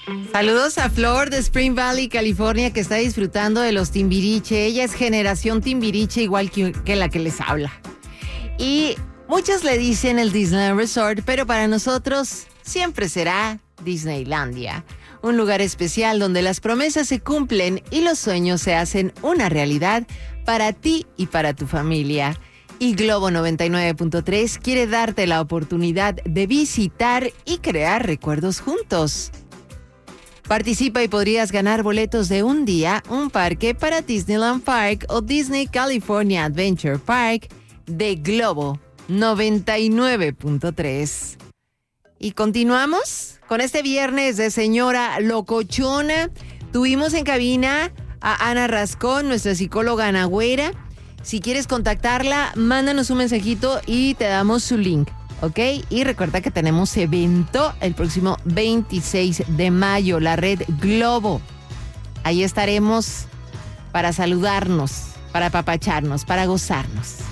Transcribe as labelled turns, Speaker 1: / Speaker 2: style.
Speaker 1: Saludos a Flor de Spring Valley, California, que está disfrutando de los Timbiriche. Ella es generación Timbiriche, igual que la que les habla. Y muchos le dicen el Disneyland Resort, pero para nosotros siempre será Disneylandia. Un lugar especial donde las promesas se cumplen y los sueños se hacen una realidad para ti y para tu familia. Y Globo 99.3 quiere darte la oportunidad de visitar y crear recuerdos juntos. Participa y podrías ganar boletos de un día, un parque para Disneyland Park o Disney California Adventure Park de Globo 99.3. Y continuamos con este viernes de Señora Locochona. Tuvimos en cabina a Ana Rascón, nuestra psicóloga anagüera. Si quieres contactarla, mándanos un mensajito y te damos su link, ¿ok? Y recuerda que tenemos evento el próximo 26 de mayo, la red Globo. Ahí estaremos para saludarnos, para apapacharnos, para gozarnos.